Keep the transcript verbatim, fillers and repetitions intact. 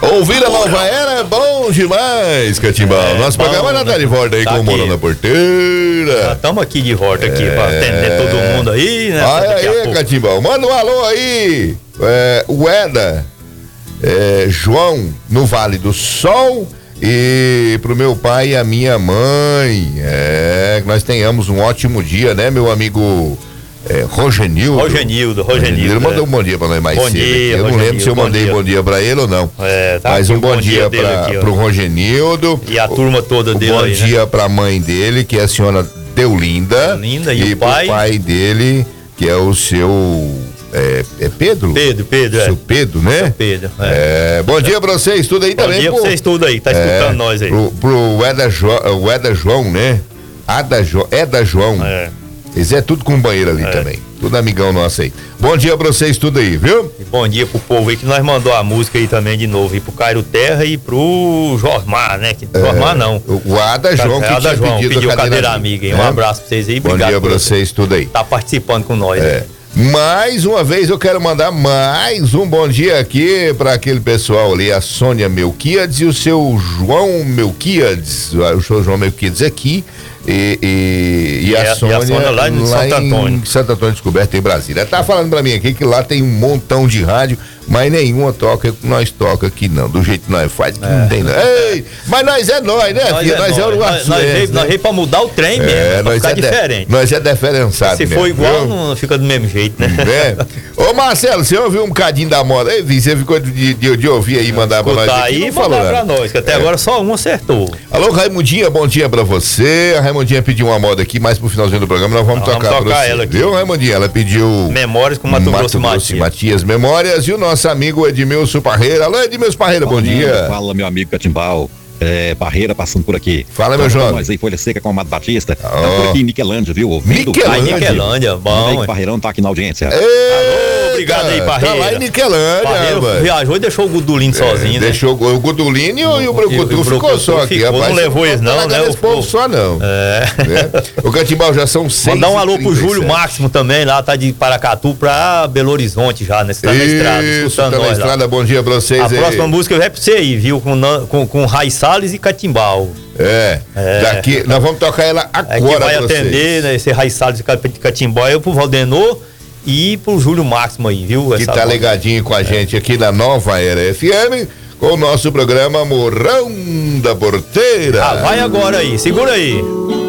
Ouvir a Nova Era é bom demais, Catimbau. É, Nosso bom, programa já tá de volta aí tá com o Morando na Porteira. Já estamos aqui de volta aqui, é... pra atender todo mundo aí, né? Aí, aí, Catimbau. Manda um alô aí. É, o Eda, é, João, no Vale do Sol. E pro meu pai e a minha mãe. É, que nós tenhamos um ótimo dia, né, meu amigo? É, Rogenildo. Rogenildo, Rogenildo. Ele mandou é. um bom dia pra nós mais bom cedo. Dia, eu não Rogenildo, lembro se eu mandei bom dia, bom dia pra ele ou não. É, tá. Mas um bom, bom dia, dia pra, aqui, pro Rogenildo. E a turma toda um dele. Bom aí, dia né? pra mãe dele, que é a senhora Deolinda. Deolinda. E, e o pai? pro pai dele, que é o seu. É, é Pedro? Pedro, Pedro, é. Seu Pedro, né? Seu Pedro, é. é. Bom dia pra vocês, tudo aí bom também. Bom dia pro... pra vocês tudo aí, tá escutando é, nós aí. Pro, pro Eda, jo, o Eda João, né? Ada jo, Eda João. É. Eles é tudo com banheiro ali é. também. Tudo amigão nosso aí. Bom dia pra vocês tudo aí, viu? E bom dia pro povo aí que nós mandou a música aí também de novo. E pro Cairo Terra e pro Josmar, né? Que, é, Josmar não. O Ada João que Ada João pedido pediu cadeira, cadeira amiga. amiga. Um é. abraço pra vocês aí. Bom obrigado dia pra vocês tudo aí. Tá participando com nós. É. Né? Mais uma vez eu quero mandar mais um bom dia aqui para aquele pessoal ali, a Sônia Melquiades e o seu João Melquiades, o seu João Melquiades aqui e, e, e, e, a, a, Sônia, e a Sônia lá em lá Santo Antônio. Em Santo Antônio Descoberto, em Brasília. Tá falando para mim aqui que lá tem um montão de rádio, mas nenhuma toca que nós toca aqui não, do jeito que nós faz, que é. não tem não. Ei, mas nós é nós, né, nós filho? É nós, nós é o Nós, nós veio né? pra mudar o trem mesmo, é, pra ficar é diferente. De, nós é diferenciado Se mesmo, for igual, viu? não fica do mesmo jeito, né? É. Ô Marcelo, você ouviu um bocadinho da moda aí, você ficou de, de, de ouvir aí, mandar pra nós aqui, aí e mandar pra nós, que até é. agora só um acertou. Alô, Raimundinha, bom dia pra você. A Raimundinha pediu uma moda aqui, mais pro finalzinho do programa, nós vamos nós tocar vamos pra tocar você. ela aqui. Viu, Raimundinha? Ela pediu Memórias com Mato, Mato Grosso, Grosso Matias. Matias Memórias e o nosso amigo Edmilson Parreira. Alô, Edmilson Parreira, bom dia. Fala, meu amigo Catimbau. É, Parreira passando por aqui. Fala, meu jovem. Nós aí, Folha Seca com o Amado Batista. Oh. Tá por aqui em Niquelândia, viu? Ouvindo. Niquelândia. Ah, Niquelândia, bom. O Parreirão tá aqui na audiência. Eita, alô, obrigado aí, Parreira. Tá lá em Niquelândia, Parreira viajou e deixou o Gudulino é, sozinho, né? Deixou o Gudulino e o, e o Brucutu ficou só aqui, ficou, rapaz. Não levou eles não, né? O povo só não. É. é. O Catimbau já são seis. Mandar um alô pro Júlio Máximo também, lá tá de Paracatu pra Belo Horizonte já, né? Você tá na estrada, escutando tá na nós estrada, lá. Bom dia pra vocês A aí. próxima música é pra você aí, viu? Com, com, com Rai Salles e Catimbau. É, é, daqui, nós vamos tocar ela agora. É que vai atender, né, esse Rai Salles e Catimbau, eu pro Valdenor e pro Júlio Máximo aí, viu? Que tá ligadinho com a gente é. aqui na Nova Era F M, com o nosso programa Morão da Porteira. Ah, vai agora aí, segura aí.